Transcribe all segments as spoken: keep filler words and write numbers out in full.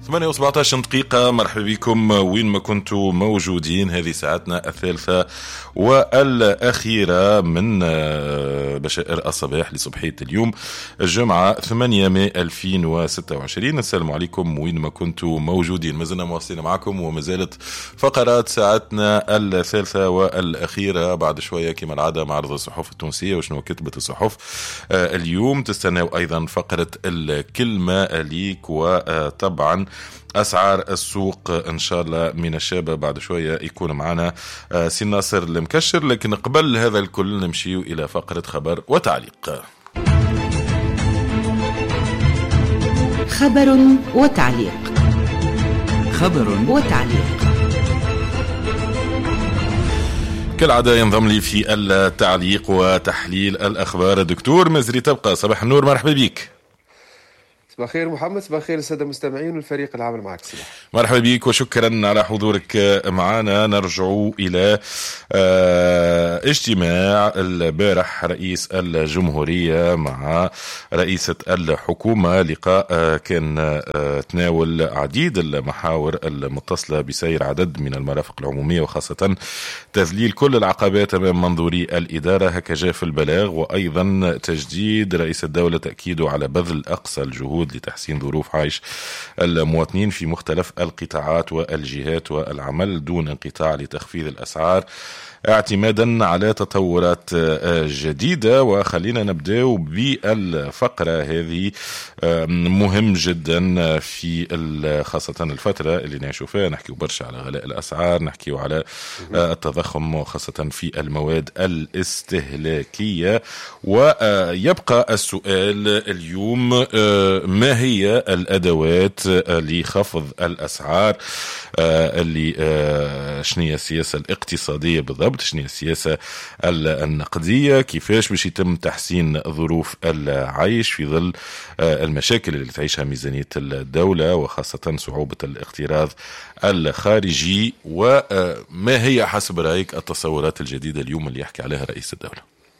ثمانية وسبعة عشر دقيقة. مرحبا بكم وين ما كنتم موجودين. هذه ساعتنا الثالثة والأخيرة من بشائر الصباح لصبحية اليوم الجمعة ثمانية ماي ألفين وستة وعشرين. السلام عليكم وين ما كنتم موجودين. ما زلنا مواصلين معكم وما زالت فقرات ساعتنا الثالثة والأخيرة. بعد شوية كما العادة معرض الصحف التونسية وشنو كتبت الصحف اليوم. تستناو أيضا فقرة الكلمة ليك، وطبعا أسعار السوق إن شاء الله من الشابة. بعد شوية يكون معنا سي ناصر المكشر، لكن قبل هذا الكل نمشي إلى فقرة خبر وتعليق. خبر وتعليق. خبر وتعليق. كالعادة ينضم لي في التعليق وتحليل الأخبار الدكتور مزري تبقى. صباح النور، مرحبا بك. صباح الخير محمد، صباح الخير السادة المستمعين والفريق العامل معك. صباح مرحبا بك وشكرا على حضورك معنا. نرجع إلى اجتماع البارح رئيس الجمهورية مع رئيسة الحكومة. لقاء كان تناول عديد المحاور المتصلة بسير عدد من المرافق العمومية، وخاصة تذليل كل العقبات أمام منظوري الإدارة هكا جاء في البلاغ، وأيضا تجديد رئيس الدولة تأكيده على بذل أقصى الجهود لتحسين ظروف عيش المواطنين في مختلف القطاعات والجهات والعمل دون انقطاع لتخفيض الأسعار اعتمادا على تطورات جديدة. وخلينا نبدأ بالفقرة هذه، مهم جدا في خاصة الفترة اللي نعيشوا فيها. نحكي برشا على غلاء الأسعار، نحكي على التضخم وخاصة في المواد الاستهلاكية. ويبقى السؤال اليوم، ما هي الأدوات لخفض الأسعار؟ اللي شنو هي السياسة الاقتصادية بالضبط؟ شنو هي السياسة النقدية؟ كيفاش باش يتم تحسين ظروف العيش في ظل المشاكل اللي تعيشها ميزانية الدولة، وخاصة صعوبة الاقتراض الخارجي؟ وما هي حسب رأيك التصورات الجديدة اليوم اللي يحكي عليها رئيس الدولة؟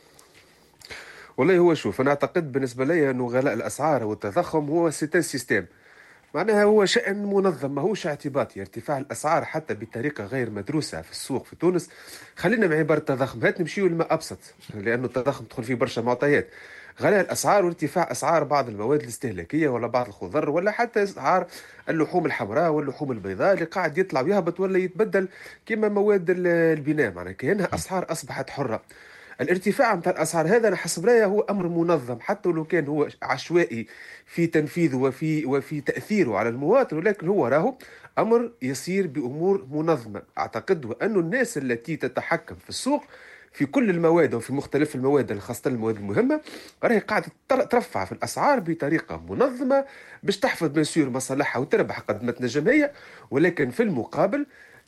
والله هو شوف، أنا أعتقد بالنسبة لي أنه غلاء الأسعار والتضخم هو سيتان سيستم، معناها هو شأن منظم، ما هوش اعتباطي. ارتفاع الأسعار حتى بطريقة غير مدروسة في السوق في تونس، خلينا مع عبارة التضخم، هات نمشيو لما أبسط، لأنه التضخم تدخل فيه برشا معطيات. غلاء الأسعار وارتفاع أسعار بعض المواد الاستهلاكية ولا بعض الخضر ولا حتى أسعار اللحوم الحمراء واللحوم البيضاء اللي قاعد يطلع ويهبط ولا يتبدل كما مواد البناء، معناها كأنها أسعار أصبحت حرة. الارتفاع متاع الأسعار هذا أنا حسب رأيي هو أمر منظم، حتى لو كان هو عشوائي في تنفيذه وفي وفي تأثيره على المواطن، ولكن هو راهو أمر يصير بأمور منظمة. أعتقد وأن الناس التي تتحكم في السوق في كل المواد وفي مختلف المواد خاصة المواد المهمة راهي قاعدة ترفع في الأسعار بطريقة منظمة باش تحفظ بنسير مصالحها وتربح قد ما تنجم هي، ولكن في المقابل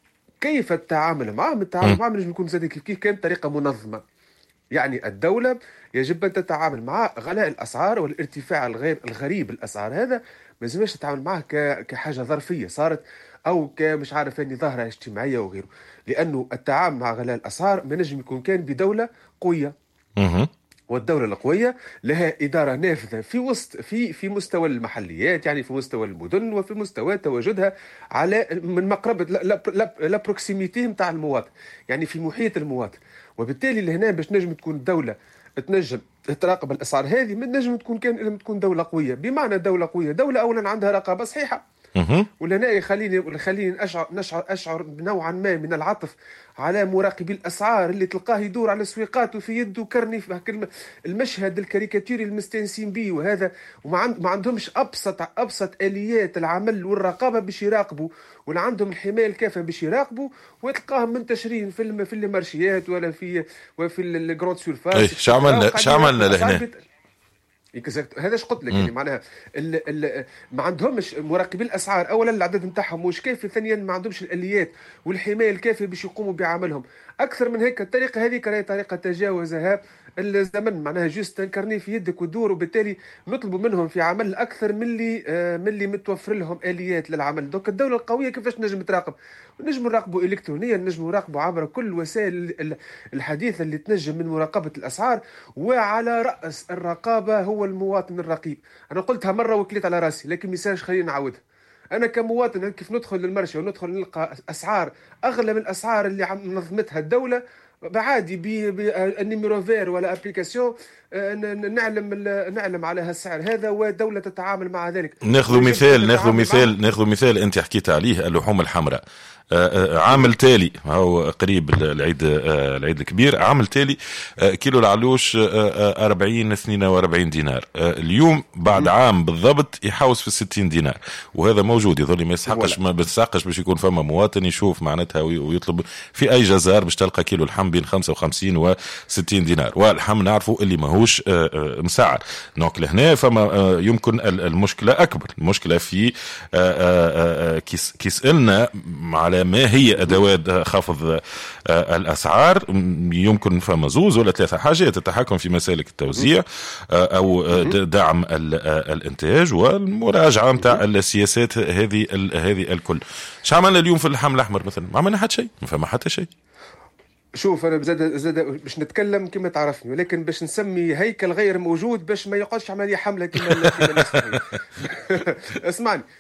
كيف التعامل معهم؟ التعامل معهم لازم يكون زاد كيف كيف كان بطريقة منظمة. يعني الدولة يجب أن تتعامل مع غلاء الأسعار والارتفاع الغير الغريب الأسعار هذا، ما لازمش تتعامل معه كحاجة ظرفية صارت أو كمش عارف أني ظاهرة اجتماعية وغيره، لأنه التعامل مع غلاء الأسعار ما نجم يكون كان بدولة قوية. والدولة القوية لها إدارة نافذة في وسط في في مستوى المحليات، يعني في مستوى المدن وفي مستوى تواجدها على من مقربة لا لا لا بروكسيميتي نتاع المواطن، يعني في محيط المواطن. وبالتالي لهنا باش نجم تكون الدولة تنجم تراقب الأسعار هذه، ما نجم تكون كان لما تكون دولة قوية. بمعنى دولة قوية، دولة أولا عندها رقابة صحيحة، ولهنا يخليني خليني أشعر نشعر أشعر بنوعا ما من العطف على مراقبي الأسعار اللي تلقاه يدور على السويقات وفي يده كرني في المشهد الكاريكاتيري المستنسين به وهذا، وما ما عندهمش أبسط أبسط آليات العمل والرقابة باش يراقبوا، ولا عندهم الحماية الكافية باش يراقبوا، وتلقاهم منتشرين في في المارشيات ولا في وفي الجروند سيرفاس. شو عملنا شو عملنا لهنا؟ هذا ايش قلت لك، يعني معناها ال ال ما عندهمش مراقبين الاسعار، اولا العدد نتاعهم مش كافي، ثانيا ما عندهمش الاليات والحمايه الكافيه باش يقوموا بعملهم. اكثر من هيك الطريقه هذه كراهي طريقه تجاوزها الزمن، معناها جوست تنكرني في يدك ودور، وبالتالي نطلبوا منهم في عمل اكثر من اللي آه من اللي متوفر لهم اليات للعمل. دوك الدوله القويه كيفاش نجم تراقب؟ نجم نراقبوا الكترونيا، نجم نراقبوا عبر كل وسائل الحديثه اللي تنجم من مراقبه الاسعار، وعلى راس الرقابه هو المواطن الرقيب. انا قلتها مره وكليت على راسي، لكن ميساج خلينا نعاودها. انا كمواطن كيف ندخل للمرشى وندخل نلقى اسعار اغلى من الاسعار اللي عم نظمتها الدوله، بعادي بالنيميرو فير ولا ابليكاسيون نعلم نعلم على هالسعر هذا، والدوله تتعامل مع ذلك. ناخذ مثال ناخذ مثال ناخذ مثال انت حكيت عليه، اللحوم الحمراء. عامل تالي هو قريب العيد العيد الكبير، عامل تالي كيلو العلوش أربعين اثنين وأربعين دينار، اليوم بعد عام بالضبط يحوس في الستين دينار، وهذا موجود يظل ما يسحقش ما بتسحقش باش يكون فما مواطن يشوف معناتها ويطلب في اي جزار باش تلقى كيلو اللحم بين خمسة وخمسين و ستين دينار، واللحم نعرفوا اللي ماهوش مسعر. دونك لهنا فما يمكن المشكله اكبر، المشكله في كي سالنا على ما هي ادوات خفض الاسعار، يمكن فما زوز ولا ثلاثه حاجات: التحكم في مسالك التوزيع او دعم الانتاج والمراجعه نتاع السياسات هذه هذه الكل. اش عملنا اليوم في اللحم الاحمر مثلا؟ ما عملنا حتى شيء، ما فما حتى شيء. شوف انا زاد زاد باش نتكلم كما تعرفني، ولكن باش نسمي هيكل غير موجود باش ما يقعدش عمليه حمله كما الناس. اسمعني،